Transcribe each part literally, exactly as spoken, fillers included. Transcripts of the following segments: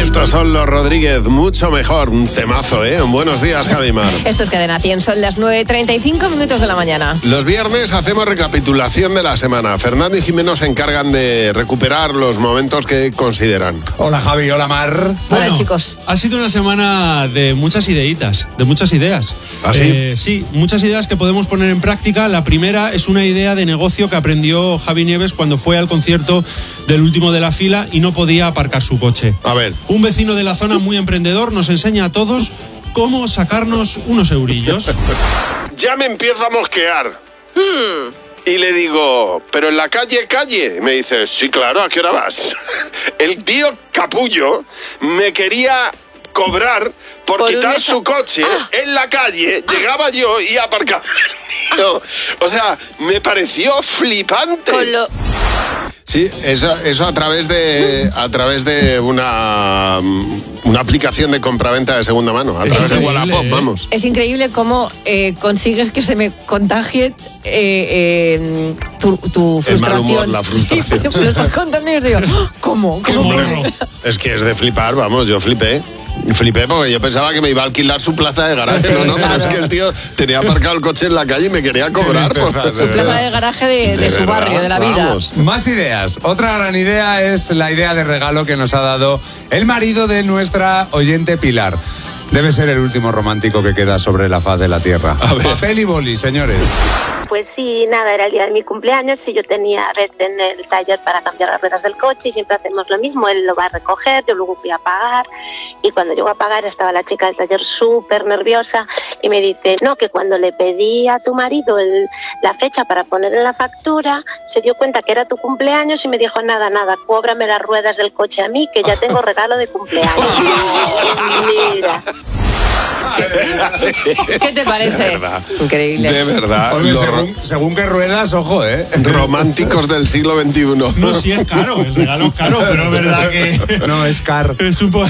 Estos son los Rodríguez, mucho mejor, un temazo, ¿eh? Buenos días, Javi Mar. Esto es Cadena cien, son las nueve y treinta y cinco minutos de la mañana. Los viernes hacemos recapitulación de la semana. Fernando y Jimeno se encargan de recuperar los momentos que consideran. Hola, Javi, hola, Mar. Hola, Bueno, chicos. Ha sido una semana de muchas ideitas, de muchas ideas. ¿Ah, sí? Eh, sí, muchas ideas que podemos poner en práctica. La primera es una idea de negocio que aprendió Javi Nieves cuando fue al concierto del último de la fila y no podía aparcar su coche. A ver. Un vecino de la zona muy emprendedor nos enseña a todos cómo sacarnos unos eurillos. Ya me empiezo a mosquear. Hmm. Y le digo, ¿pero en la calle, calle? Me dice, sí, claro, ¿a qué hora vas? El tío capullo me quería cobrar por, por quitar una... su coche ah. en la calle. Llegaba yo y aparcaba. O sea, me pareció flipante. Con lo... Sí, eso, eso a través de a través de una, una aplicación de compraventa de segunda mano, a través de Wallapop, ¿eh? Vamos. Es increíble cómo eh, consigues que se me contagie eh, eh, tu, tu frustración. El mal humor, la frustración. Sí, me lo estás contando y yo digo, ¿cómo? ¿Cómo? ¿Cómo? Es que es de flipar, vamos, yo flipé. Flipé porque yo pensaba que me iba a alquilar su plaza de garaje. No, no, pero es que el tío tenía aparcado el coche en la calle y me quería cobrar por su plaza de garaje de, de, de su verdad, barrio, de la vida. Vamos. Más ideas. Otra gran idea es la idea de regalo que nos ha dado el marido de nuestra oyente Pilar. Debe ser el último romántico que queda sobre la faz de la tierra. Papel y boli, señores. Pues sí, nada, era el día de mi cumpleaños y yo tenía a Beth en el taller para cambiar las ruedas del coche y siempre hacemos lo mismo, él lo va a recoger, yo luego fui a pagar y cuando llego a pagar estaba la chica del taller súper nerviosa y me dice, no, que cuando le pedí a tu marido el, la fecha para poner en la factura, se dio cuenta que era tu cumpleaños y me dijo, nada, nada, cóbrame las ruedas del coche a mí, que ya tengo regalo de cumpleaños. Mira. ¿Qué te parece? De verdad. Increíble. De verdad. Oye, Los según, según qué ruedas, ojo, ¿eh? Románticos del siglo veintiuno. No, sí es caro, el regalo es caro, pero es verdad que... No, es car. Es un po...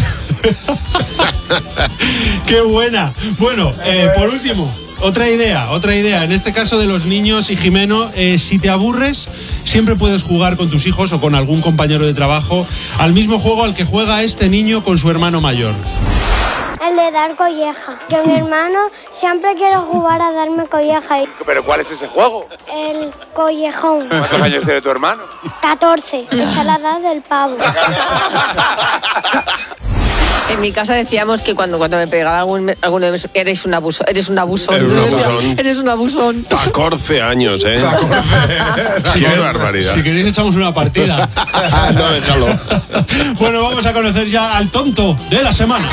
¡Qué buena! Bueno, eh, por último... Otra idea, otra idea. En este caso de los niños y Jimeno, eh, si te aburres, siempre puedes jugar con tus hijos o con algún compañero de trabajo al mismo juego al que juega este niño con su hermano mayor. El de dar colleja. Que mi hermano siempre quiere jugar a darme colleja. ¿Pero cuál es ese juego? El collejón. ¿Cuántos años tiene tu hermano? catorce. Esa es la edad del pavo. En mi casa decíamos que cuando, cuando me pegaba algún, alguno de mis... Eres un abuso, eres un abusón. Eres un abusón. Eres un abusón. catorce años, ¿eh? Qué barbaridad. Si queréis echamos una partida. No, déjalo. Bueno, vamos a conocer ya al tonto de la semana.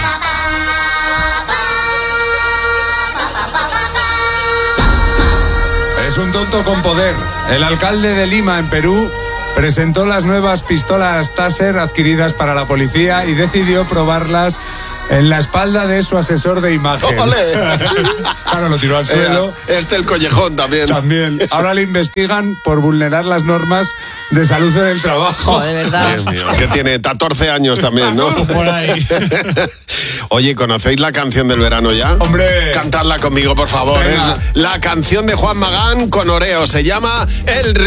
Es un tonto con poder. El alcalde de Lima, en Perú, presentó las nuevas pistolas Taser adquiridas para la policía y decidió probarlas en la espalda de su asesor de imagen. ¡Ole! Claro, lo tiró al suelo. Este el collejón también. También. Ahora le investigan por vulnerar las normas de salud en el trabajo. Oh, de verdad. Dios mío, que tiene catorce años también, ¿no? Por ahí. Oye, ¿conocéis la canción del verano ya? ¡Hombre! Cantadla conmigo, por favor. Venga. Es la canción de Juan Magán con Oreo. Se llama El